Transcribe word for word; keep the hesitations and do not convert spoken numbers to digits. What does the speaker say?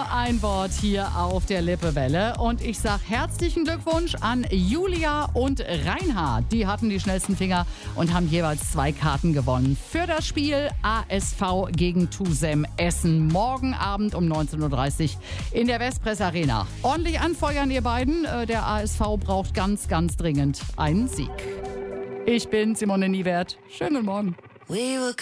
Nur ein Wort hier auf der Lippewelle. Und ich sag herzlichen Glückwunsch an Julia und Reinhard. Die hatten die schnellsten Finger und haben jeweils zwei Karten gewonnen für das Spiel A S V gegen Tusem Essen. Morgen Abend um neunzehn Uhr dreißig in der Westpress Arena. Ordentlich anfeuern, ihr beiden. Der A S V braucht ganz, ganz dringend einen Sieg. Ich bin Simone Niewert. Schönen Morgen. We were